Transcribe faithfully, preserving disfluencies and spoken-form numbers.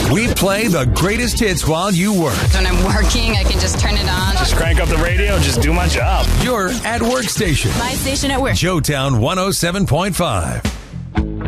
We play the greatest hits while you work. When I'm working, I can just turn it on. Just crank up the radio and just do my job. Your at work station. My station at work. Joetown one oh seven point five.